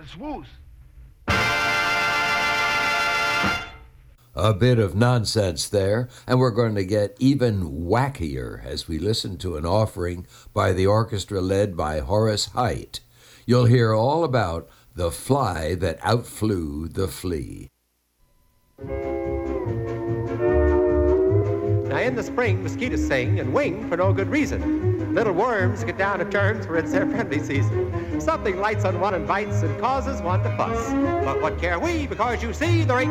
swoosh. A bit of nonsense there, and we're going to get even wackier as we listen to an offering by the orchestra led by Horace Heidt. You'll hear all about the fly that outflew the flea. Now in the spring, mosquitoes sing and wing for no good reason. Little worms get down to terms for it's their friendly season. Something lights on one and bites and causes one to fuss. But what care we, because you see there ain't